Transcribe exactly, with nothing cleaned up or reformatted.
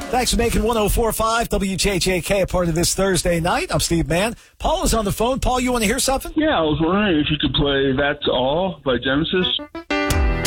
Thanks for making one oh four point five W J J K a part of this Thursday night. I'm Steve Mann. Paul is on the phone. Paul, you want to hear something? Yeah, I was wondering if you could play That's All by Genesis.